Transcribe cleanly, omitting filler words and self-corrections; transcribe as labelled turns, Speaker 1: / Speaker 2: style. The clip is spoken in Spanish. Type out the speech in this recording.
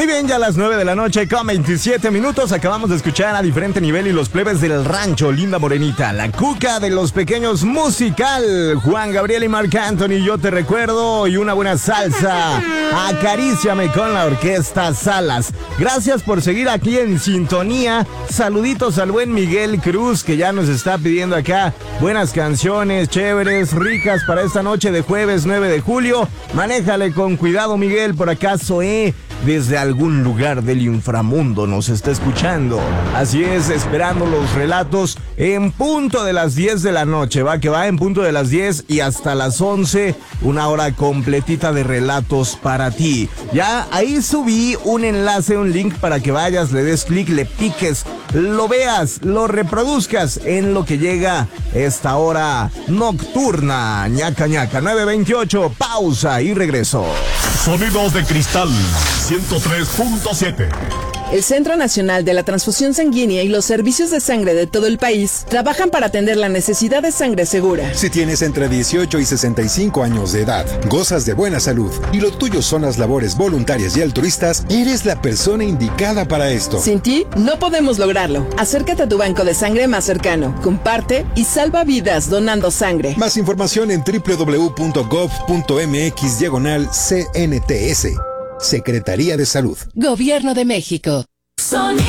Speaker 1: Muy bien, ya a las 9 de la noche con 27 minutos acabamos de escuchar a Diferente Nivel y los Plebes del Rancho, Linda Morenita, la cuca de los pequeños musical, Juan Gabriel y Marc Anthony, Yo Te Recuerdo, y una buena salsa, Acaríciame con la orquesta Salas. Gracias por seguir aquí en sintonía. Saluditos al buen Miguel Cruz, que ya nos está pidiendo acá buenas canciones, chéveres, ricas para esta noche de jueves 9 de julio. Manéjale con cuidado, Miguel. Por acá Zoé, desde algún lugar del inframundo, nos está escuchando. Así es, esperando los relatos en punto de las 10 de la noche. Va que va, en punto de las 10 y hasta las 11, una hora completita de relatos para ti. Ya ahí subí un enlace, un link para que vayas, le des clic, le piques, lo veas, lo reproduzcas en lo que llega esta hora nocturna. Ñaca ñaca, 9:28, pausa y regreso.
Speaker 2: Sonidos de Cristal 103.7.
Speaker 3: El Centro Nacional de la Transfusión Sanguínea y los servicios de sangre de todo el país trabajan para atender la necesidad de sangre segura.
Speaker 4: Si tienes entre 18 y 65 años de edad, gozas de buena salud y lo tuyo son las labores voluntarias y altruistas, eres la persona indicada para esto.
Speaker 3: Sin ti, no podemos lograrlo. Acércate a tu banco de sangre más cercano, comparte y salva vidas donando sangre.
Speaker 4: Más información en www.gov.mx/CNTS. Secretaría de Salud.
Speaker 5: Gobierno de México.
Speaker 6: Sonidos